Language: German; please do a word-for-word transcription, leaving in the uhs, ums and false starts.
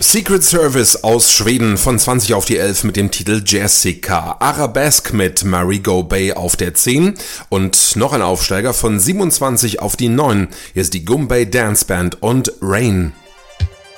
Secret Service aus Schweden von zwanzig auf die elf mit dem Titel Jessica. Arabesque mit Marie Go Bay auf der zehn und noch ein Aufsteiger von siebenundzwanzig auf die neun. Hier ist die Goombay Dance Band und Rain.